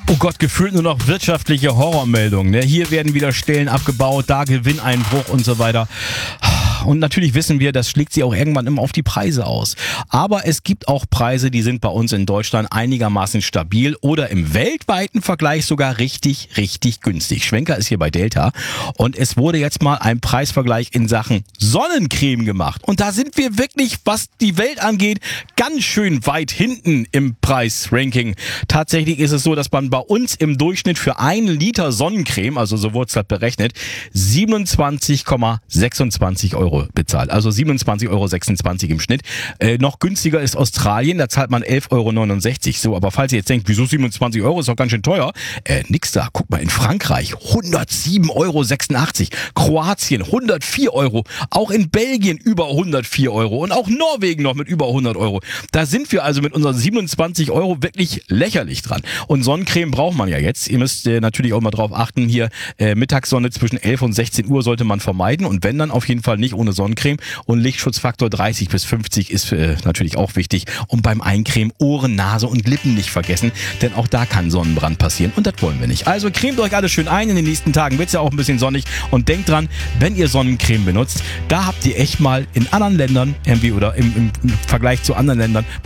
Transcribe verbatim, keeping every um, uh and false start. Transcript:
Oh Gott, gefühlt nur noch wirtschaftliche Horrormeldungen. Ne? Hier werden wieder Stellen abgebaut, da Gewinneinbruch und so weiter. Und natürlich wissen wir, das schlägt sich auch irgendwann immer auf die Preise aus. Aber es gibt auch Preise, die sind bei uns in Deutschland einigermaßen stabil oder im weltweiten Vergleich sogar richtig, richtig günstig. Schwenker ist hier bei Delta und es wurde jetzt mal ein Preisvergleich in Sachen Sonnencreme gemacht. Und da sind wir wirklich, was die Welt angeht, ganz schön weit hinten im Preisranking. Tatsächlich ist es so, dass man bei uns im Durchschnitt für einen Liter Sonnencreme, also so wurde es halt berechnet, siebenundzwanzig Komma sechsundzwanzig Euro bezahlt. Also siebenundzwanzig Komma sechsundzwanzig Euro im Schnitt. Äh, noch günstiger ist Australien, da zahlt man elf Komma neunundsechzig Euro. So, aber falls ihr jetzt denkt, wieso siebenundzwanzig Euro, ist doch ganz schön teuer. Äh, nix da. Guck mal, in Frankreich hundertsieben Komma sechsundachtzig Euro. Kroatien hundertvier Euro. Auch in Belgien über hundertvier Euro. Und auch Norwegen noch mit über hundert Euro. Da sind wir also mit unseren siebenundzwanzig Euro wirklich lächerlich dran. Und Sonnencreme braucht man ja jetzt. Ihr müsst äh, natürlich auch mal drauf achten, hier äh, Mittagssonne zwischen elf und sechzehn Uhr sollte man vermeiden. Und wenn, dann auf jeden Fall nicht ohne Sonnencreme. Und Lichtschutzfaktor dreißig bis fünfzig ist äh, natürlich auch wichtig. Und beim Eincremen Ohren, Nase und Lippen nicht vergessen, denn auch da kann Sonnenbrand passieren und das wollen wir nicht. Also cremt euch alles schön ein, in den nächsten Tagen wird es ja auch ein bisschen sonnig und denkt dran, wenn ihr Sonnencreme benutzt, da habt ihr echt mal in anderen Ländern irgendwie oder im, im Vergleich zu anderen Ländern